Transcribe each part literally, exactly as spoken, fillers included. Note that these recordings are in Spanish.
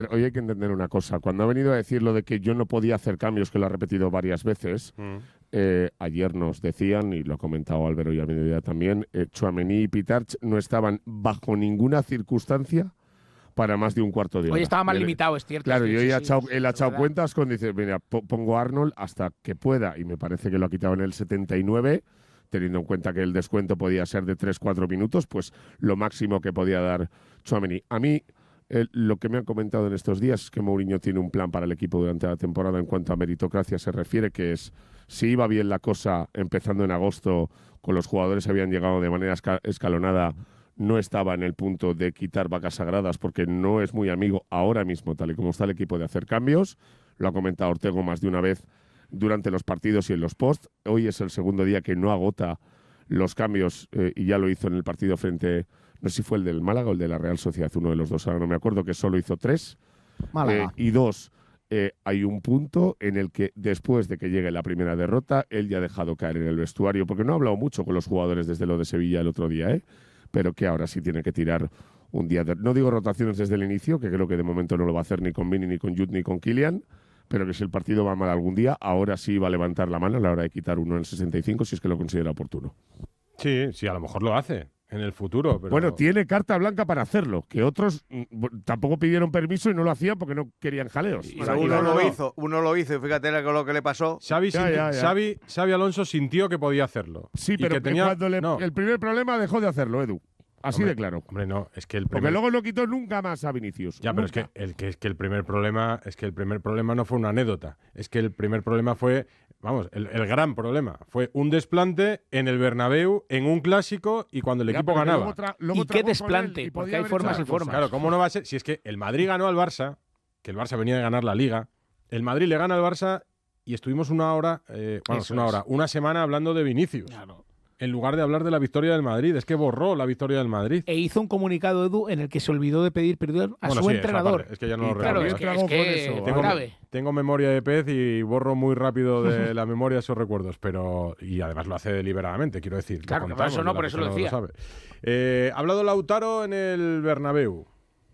Hoy hay que entender una cosa. Cuando ha venido a decir lo de que yo no podía hacer cambios, que lo ha repetido varias veces, mm. eh, ayer nos decían, y lo ha comentado Álvaro y a mediodía también, eh, Tchouaméni y Pitarch no estaban bajo ninguna circunstancia para más de un cuarto de hora. Hoy estaba más él, limitado, es cierto. Claro, sí, y hoy sí, ha sí, echado, sí, él ha echado verdad. cuentas con, dice, mira, pongo a Arnold hasta que pueda, y me parece que lo ha quitado en el setenta y nueve, teniendo en cuenta que el descuento podía ser de tres cuatro minutos, pues lo máximo que podía dar Tchouaméni. A mí, eh, lo que me han comentado en estos días es que Mourinho tiene un plan para el equipo durante la temporada en cuanto a meritocracia se refiere, que es, si iba bien la cosa empezando en agosto, con los jugadores que habían llegado de manera esca- escalonada, no estaba en el punto de quitar vacas sagradas porque no es muy amigo ahora mismo, tal y como está el equipo, de hacer cambios. Lo ha comentado Ortego más de una vez durante los partidos y en los posts. Hoy es el segundo día que no agota los cambios eh, y ya lo hizo en el partido frente, no sé si fue el del Málaga o el de la Real Sociedad, uno de los dos, ahora no me acuerdo, que solo hizo tres. Málaga. Eh, y dos, eh, hay un punto en el que después de que llegue la primera derrota, él ya ha dejado caer en el vestuario, porque no ha hablado mucho con los jugadores desde lo de Sevilla el otro día, ¿eh? pero que ahora sí tiene que tirar un día de, no digo rotaciones desde el inicio, que creo que de momento no lo va a hacer ni con Vini, ni con Jude, ni con Kylian, pero que si el partido va mal algún día, ahora sí va a levantar la mano a la hora de quitar uno en el sesenta y cinco si es que lo considera oportuno. Sí, sí, a lo mejor lo hace en el futuro. Pero... Bueno, tiene carta blanca para hacerlo, que otros mm, tampoco pidieron permiso y no lo hacían porque no querían jaleos. O sea, uno lo hizo, uno lo hizo y fíjate lo que le pasó. Xavi, Ya, sinti- ya, ya. Xavi, Xavi Alonso sintió que podía hacerlo. Sí, Y pero que tenía... cuando le, no. el primer problema dejó de hacerlo, Edu. Así Hombre, de claro. Hombre, no, es que el Porque primer... luego no quitó nunca más a Vinicius. Ya, pero es nunca. que el que es que el primer problema es que el primer problema no fue una anécdota, es que el primer problema fue, vamos, el, el gran problema fue un desplante en el Bernabéu en un clásico y cuando el Ya, equipo pero ganaba. luego tra- luego ¿Y trabó qué con desplante? él y Porque podía hay haber formas hecho y formas. Claro, ¿cómo no va a ser? Si es que el Madrid ganó al Barça, que el Barça venía de ganar la Liga, el Madrid le gana al Barça y estuvimos una hora, eh, bueno, Eso una es. hora, una semana hablando de Vinicius. Claro. En lugar de hablar de la victoria del Madrid, es que borró la victoria del Madrid. E hizo un comunicado, Edu, en el que se olvidó de pedir perdón a Bueno, su sí, entrenador. esa parte, es que ya no Y lo Claro, recuerdo. es que, Tragó es que con eso. es Tengo, grave. tengo memoria de pez y borro muy rápido de la memoria esos recuerdos, pero y además lo hace deliberadamente, quiero decir. Claro, lo que contamos, por eso no, la por eso gente lo no decía. sabe. Eh, ha hablado Lautaro en el Bernabéu.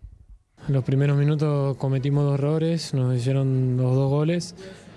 En los primeros minutos cometimos dos errores, nos hicieron los dos goles,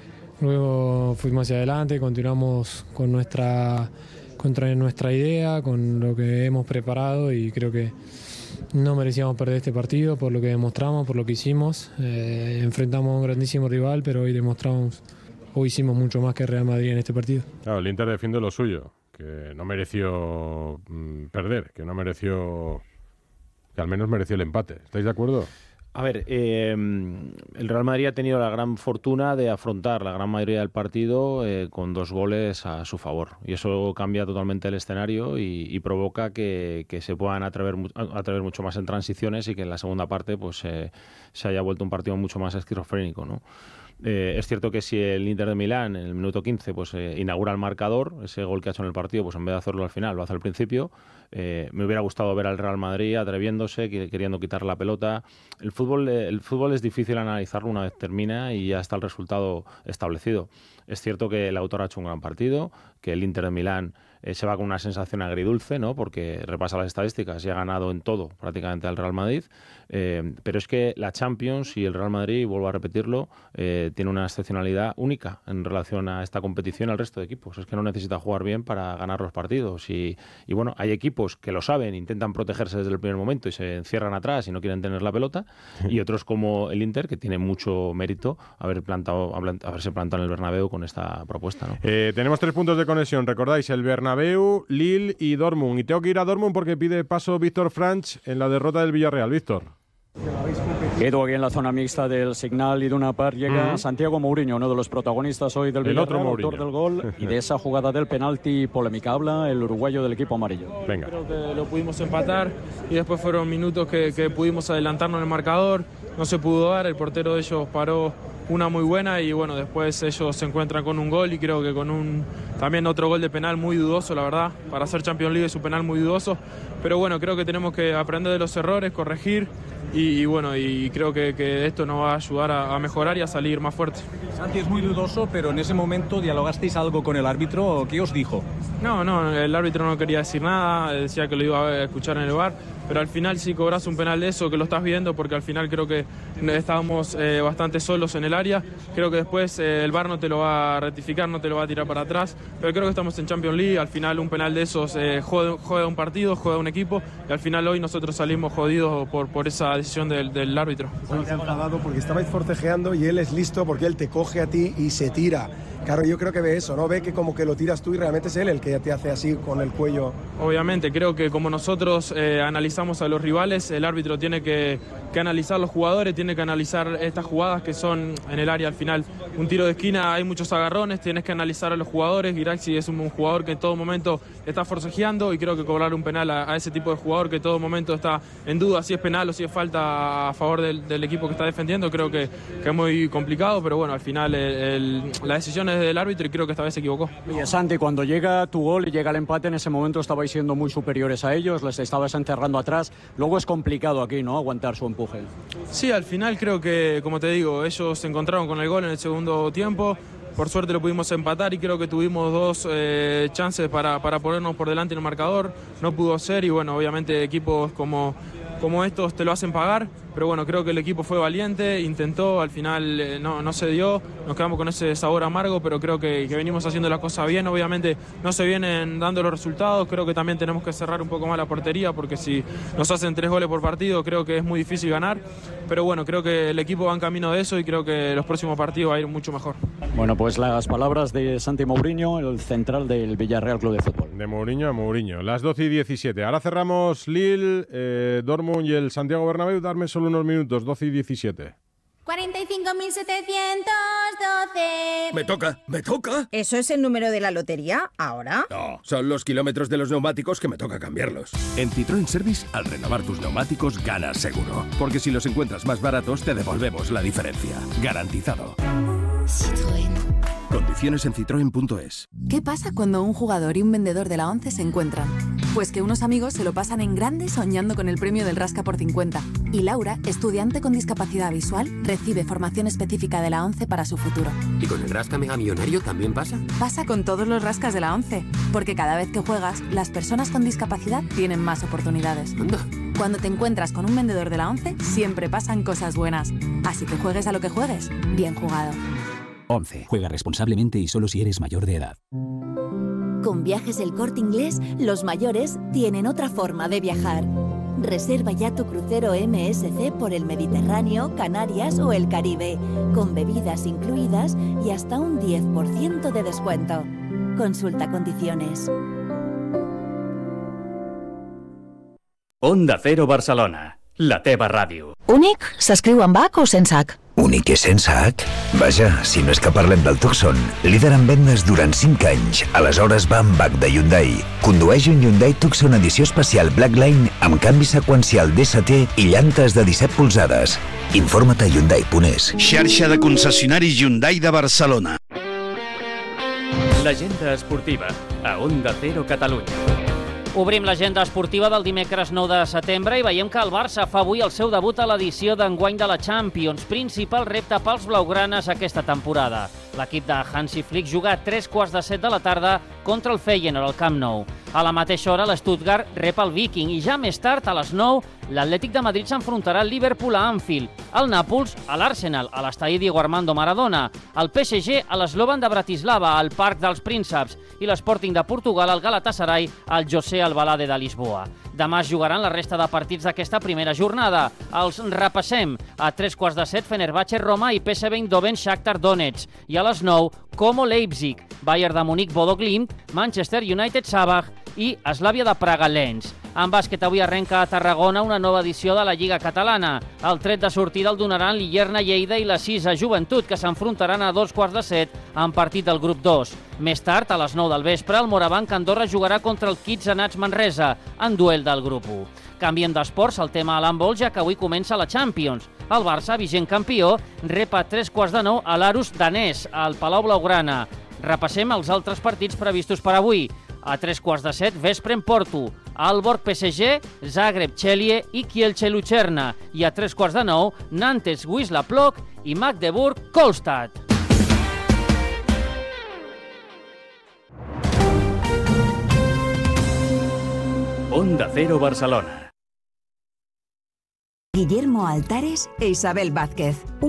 luego fuimos hacia adelante, continuamos con nuestra, contra nuestra idea, con lo que hemos preparado y creo que no merecíamos perder este partido por lo que demostramos, por lo que hicimos. Eh, enfrentamos a un grandísimo rival, pero hoy demostramos, hoy hicimos mucho más que Real Madrid en este partido. Claro, el Inter defiende lo suyo, que no mereció mm, perder, que no mereció, que al menos mereció el empate. ¿Estáis de acuerdo? A ver, eh, el Real Madrid ha tenido la gran fortuna de afrontar la gran mayoría del partido eh, con dos goles a su favor. Y eso cambia totalmente el escenario y, y provoca que, que se puedan atrever, atrever mucho más en transiciones y que en la segunda parte pues eh, se haya vuelto un partido mucho más esquizofrénico, ¿no? Eh, es cierto que si el Inter de Milán en el minuto quince pues eh, inaugura el marcador, ese gol que ha hecho en el partido, pues en vez de hacerlo al final, lo hace al principio. Eh, me hubiera gustado ver al Real Madrid atreviéndose, queriendo quitar la pelota. El fútbol, el fútbol es difícil analizarlo una vez termina y ya está el resultado establecido. Es cierto que el autor ha hecho un gran partido, que el Inter de Milán eh, se va con una sensación agridulce, ¿no? Porque repasa las estadísticas y ha ganado en todo prácticamente al Real Madrid. Eh, pero es que la Champions y el Real Madrid, vuelvo a repetirlo, eh, tiene una excepcionalidad única en relación a esta competición al resto de equipos. Es que no necesita jugar bien para ganar los partidos. Y, y bueno, hay equipos que lo saben, intentan protegerse desde el primer momento y se encierran atrás y no quieren tener la pelota. Y otros como el Inter, que tiene mucho mérito haber plantado, haberse plantado en el Bernabéu con esta propuesta, ¿no? Eh, tenemos tres puntos de conexión, recordáis, el Bernabéu, Lille y Dortmund. Y tengo que ir a Dortmund porque pide paso Víctor Franch en la derrota del Villarreal. Víctor. Quedo aquí en la zona mixta del Signal y de una par llega mm. Santiago Mourinho, uno de los protagonistas hoy del el Villarreal, otro autor del gol y de esa jugada del penalti polémica. Habla el uruguayo del equipo amarillo. Venga. Creo que lo pudimos empatar y después fueron minutos que, que pudimos adelantarnos en el marcador, no se pudo dar, el portero de ellos paró una muy buena y bueno, después ellos se encuentran con un gol y creo que con un también otro gol de penal muy dudoso, la verdad, para ser Champions League es un penal muy dudoso, pero bueno, creo que tenemos que aprender de los errores, corregir y, y bueno, y creo que, que esto nos va a ayudar a, a mejorar y a salir más fuerte. Santi, es muy dudoso, pero en ese momento dialogasteis algo con el árbitro, ¿qué os dijo? No, no, el árbitro no quería decir nada, decía que lo iba a escuchar en el bar, pero al final si cobras un penal de eso, que lo estás viendo, porque al final creo que estábamos eh, bastante solos en el área, creo que después eh, el V A R no te lo va a rectificar, no te lo va a tirar para atrás, pero creo que estamos en Champions League, al final un penal de esos eh, juega, juega un partido, juega un equipo, y al final hoy nosotros salimos jodidos por, por esa decisión del, del árbitro. Estabais enfadado porque estabais forcejeando y él es listo porque él te coge a ti y se tira. Claro, yo creo que ve eso, ¿no? Ve que como que lo tiras tú y realmente es él el que te hace así con el cuello. Obviamente, creo que como nosotros eh, analizamos a los rivales, el árbitro tiene que, que analizar los jugadores, tiene que analizar estas jugadas que son en el área al final. Un tiro de esquina, hay muchos agarrones, tienes que analizar a los jugadores. Giraxi es un, un jugador que en todo momento está forcejeando y creo que cobrar un penal a, a ese tipo de jugador que en todo momento está en duda si es penal o si es falta a favor del, del equipo que está defendiendo, creo que, que es muy complicado, pero bueno, al final el, el, la decisión es del árbitro y creo que esta vez se equivocó. Oye, Santi, cuando llega tu gol y llega el empate, en ese momento estabais siendo muy superiores a ellos, les estabas encerrando atrás, luego es complicado aquí, ¿no?, aguantar su empuje. Sí, al final creo que, como te digo, ellos se encontraron con el gol en el segundo tiempo. Por suerte lo pudimos empatar y creo que tuvimos dos eh, chances para, para ponernos por delante en el marcador. No pudo ser y bueno, obviamente equipos como, como estos te lo hacen pagar. Pero bueno, creo que el equipo fue valiente, intentó, al final eh, no, no se dio, nos quedamos con ese sabor amargo, pero creo que, que venimos haciendo las cosas bien. Obviamente no se vienen dando los resultados, creo que también tenemos que cerrar un poco más la portería, porque si nos hacen tres goles por partido, creo que es muy difícil ganar. Pero bueno, creo que el equipo va en camino de eso y creo que los próximos partidos va a ir mucho mejor. Bueno, pues las palabras de Santi Mourinho, el central del Villarreal Club de Fútbol. De Mourinho a Mourinho. Las doce y diecisiete. Ahora cerramos Lille, eh, Dortmund y el Santiago Bernabéu. Darme solo unos minutos, doce y diecisiete. cuarenta y cinco mil setecientos doce. Me toca, me toca. ¿Eso es el número de la lotería ahora? No, son los kilómetros de los neumáticos que me toca cambiarlos. En Citroën Service, al renovar tus neumáticos, ganas seguro. Porque si los encuentras más baratos, te devolvemos la diferencia. Garantizado. Citroën. Condiciones en citroen punto es. ¿Qué pasa cuando un jugador y un vendedor de la ONCE se encuentran? Pues que unos amigos se lo pasan en grande soñando con el premio del Rasca por cincuenta. Y Laura, estudiante con discapacidad visual, recibe formación específica de la ONCE para su futuro. ¿Y con el Rasca Mega Millonario también pasa? Pasa con todos los rascas de la ONCE, porque cada vez que juegas, las personas con discapacidad tienen más oportunidades. Anda. Cuando te encuentras con un vendedor de la ONCE, siempre pasan cosas buenas. Así que juegues a lo que juegues, bien jugado. once. Juega responsablemente y solo si eres mayor de edad. Con Viajes El Corte Inglés, los mayores tienen otra forma de viajar. Reserva ya tu crucero M S C por el Mediterráneo, Canarias o el Caribe, con bebidas incluidas y hasta un diez por ciento de descuento. Consulta condiciones. Onda Cero Barcelona, la teva ràdio. Únic s'escriu amb H o sense H? Únic i sense H? Vaja, si no és que parlem del Tucson, líder en vendes durant cinc anys. Aleshores va amb H de Hyundai. Condueix un Hyundai Tucson edició especial Blackline amb canvi seqüencial D S T i llantes de disset polzades. Informa't a hyundai punt es. Xarxa de concessionaris Hyundai de Barcelona. L'agenda esportiva a Onda Cero Catalunya. Obrim l'agenda esportiva del dimecres nou de setembre i veiem que el Barça fa avui el seu debut a l'edició d'enguany de la Champions, principal repte pels blaugranes aquesta temporada. L'equip de Hansi Flick juga a tres quarts de set de la tarda contra el Feyenoord al Camp Nou. A la mateixa hora, l'Stuttgart rep el Viking i ja més tard, a les nou, l'Atlètic de Madrid s'enfrontarà al Liverpool a Anfield, el Nàpols a l'Arsenal, a l'estadi Diego Armando Maradona, el P S G a l'Slovan de Bratislava, al Parc dels Prínceps, i l'Sporting de Portugal al Galatasaray, al José Albalade de Lisboa. Demà es jugaran la resta de partits d'aquesta primera jornada. Els repassem. A tres quarts de set, Fenerbahçe Roma i P S V Eindhoven Shakhtar Donetsk. I a les nou, Como Leipzig, Bayern de Múnich Bodo Glimt, Manchester United Sabah i Slavia de Praga Lens. En bàsquet avui arrenca a Tarragona una nova edició de la Lliga Catalana. El tret de sortida el donaran l'Illerna Lleida i la Sisa Joventut, que s'enfrontaran a dos quarts de set en partit del grup dos. Més tard, a les nou del vespre, el Morabanc Andorra jugarà contra el Kids Anats Manresa, en duel del grup u. Canviem d'esports al tema a l'handbol, ja que avui comença la Champions. El Barça, vigent campió, rep a tres quarts de nou a l'Arus danès, al Palau Blaugrana. Repassem els altres partits previstos per avui. A tres quarts de set, vespre en Porto, Aalborg P S G, Zagreb Chelie i Kielce Lucerna. I a tres quarts de nou, Nantes Wisla Plock i Magdeburg Kolstad. Onda Cero Barcelona. Guillermo Altares e Isabel Vázquez.